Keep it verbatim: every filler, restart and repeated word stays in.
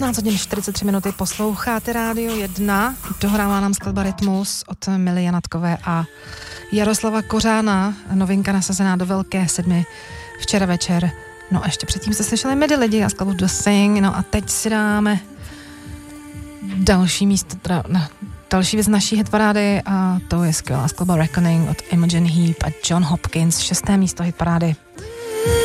patnáct hodin čtyřicet tři minuty posloucháte Rádio jedna. Dohrává nám skladba Rytmus od Mily Janatkové a Jaroslava Kořána. Novinka nasazená do velké sedmi včera večer. No a ještě předtím jste slyšeli Midi lidi a skladbu The Thing. No a teď si dáme další místo, teda, ne, další věc naší hitparády a to je skvělá skladba Reckoning od Imogen Heap a John Hopkins. Šesté místo hitparády.